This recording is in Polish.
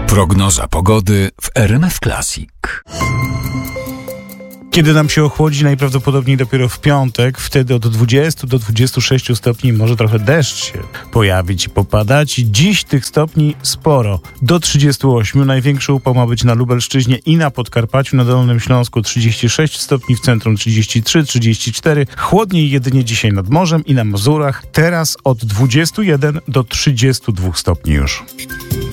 Prognoza pogody w RMF Classic. Kiedy nam się ochłodzi, najprawdopodobniej dopiero w piątek, wtedy od 20 do 26 stopni może trochę deszcz się pojawić i popadać. Dziś tych stopni sporo, do 38. Największy upał ma być na Lubelszczyźnie i na Podkarpaciu, na Dolnym Śląsku 36 stopni, w centrum 33, 34. Chłodniej jedynie dzisiaj nad morzem i na Mazurach. Teraz od 21 do 32 stopni już.